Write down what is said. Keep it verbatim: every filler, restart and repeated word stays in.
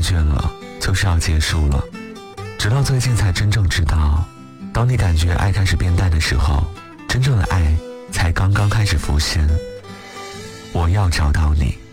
倦了，就是要结束了。直到最近才真正知道，当你感觉爱开始变淡的时候，真正的爱才刚刚开始浮现。我要找到你。